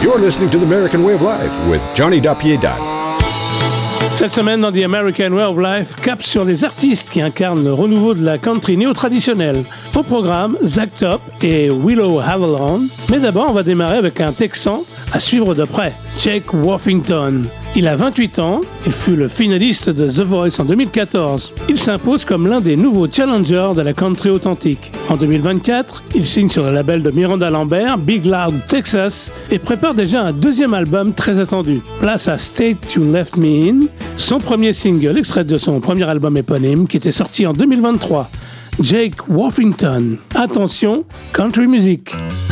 You're listening to The American Way of Life with Johnny Dapieda. Cette semaine dans The American Way of Life, cap sur les artistes qui incarnent le renouveau de la country néo-traditionnelle. Au programme, Zach Top et Willow Avalon. Mais d'abord, on va démarrer avec un Texan à suivre de près, Jake Worthington. Il a 28 ans, il fut le finaliste de The Voice en 2014. Il s'impose comme l'un des nouveaux challengers de la country authentique. En 2024, il signe sur le label de Miranda Lambert, Big Loud Texas, et prépare déjà un deuxième album très attendu. Place à State You Left Me In, son premier single extrait de son premier album éponyme qui était sorti en 2023. Jake Worthington. Attention, country music.